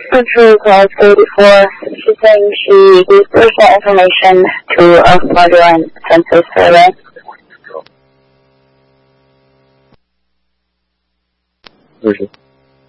True call 34. She's saying she gave personal information to a fraudulent census survey. Where's it?